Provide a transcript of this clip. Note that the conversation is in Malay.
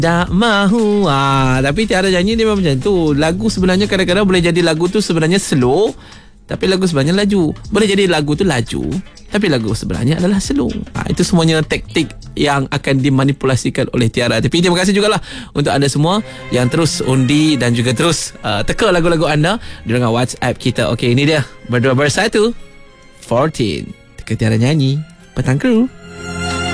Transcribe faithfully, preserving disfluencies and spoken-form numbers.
Tak mahu. Ah, tapi Tiara nyanyi dia memang macam tu. Lagu sebenarnya kadang-kadang boleh jadi lagu tu sebenarnya slow, tapi lagu sebenarnya laju. Boleh jadi lagu tu laju, tapi lagu sebenarnya adalah slow. Ah, itu semuanya taktik yang akan dimanipulasikan oleh Tiara. Tapi terima kasih jugalah untuk anda semua yang terus undi dan juga terus uh, teka lagu-lagu anda dengan WhatsApp kita. Okey, ini dia. Berdua bersatu empat belas. Teka Tiara nyanyi Petang Kru.